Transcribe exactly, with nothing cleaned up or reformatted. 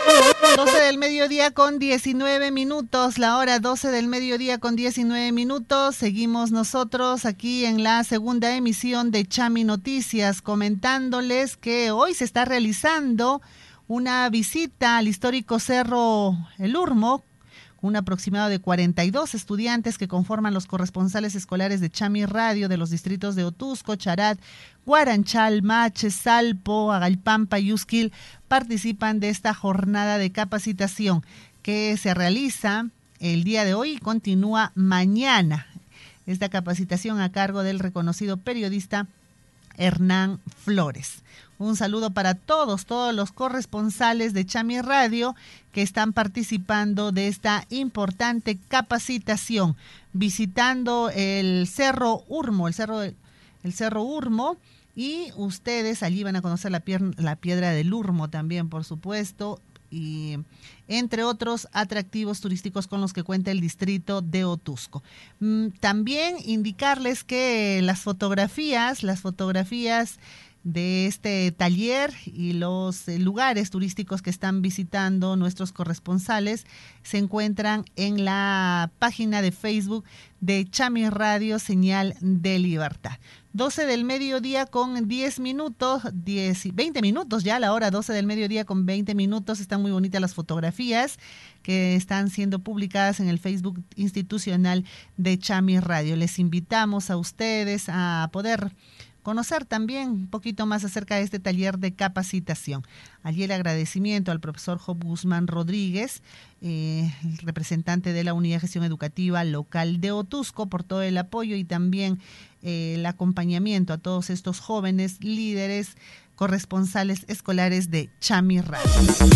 doce del mediodía con diecinueve minutos, la hora doce del mediodía con diecinueve minutos. Seguimos nosotros aquí en la segunda emisión de Chami Noticias, comentándoles que hoy se está realizando una visita al histórico Cerro El Urmo, un aproximado de cuarenta y dos estudiantes que conforman los corresponsales escolares de Chami Radio de los distritos de Otusco, Charat, Guaranchal, Mache, Salpo, Agalpampa y Usquil participan de esta jornada de capacitación que se realiza el día de hoy y continúa mañana. Esta capacitación a cargo del reconocido periodista Hernán Flores. Un saludo para todos, todos los corresponsales de Chami Radio que están participando de esta importante capacitación, visitando el Cerro Urmo, el Cerro, el Cerro Urmo, y ustedes allí van a conocer la, pier, la Piedra del Urmo también, por supuesto, y entre otros atractivos turísticos con los que cuenta el distrito de Otusco. También indicarles que las fotografías, las fotografías de este taller y los lugares turísticos que están visitando nuestros corresponsales se encuentran en la página de Facebook de Chami Radio Señal de Libertad. doce del mediodía con diez minutos, diez, veinte minutos ya, a la hora doce del mediodía con veinte minutos. Están muy bonitas las fotografías que están siendo publicadas en el Facebook institucional de Chami Radio. Les invitamos a ustedes a poder conocer también un poquito más acerca de este taller de capacitación. Allí el agradecimiento al profesor Job Guzmán Rodríguez, eh, el representante de la Unidad de Gestión Educativa Local de Otusco, por todo el apoyo y también eh, el acompañamiento a todos estos jóvenes líderes corresponsales escolares de Chami Radio.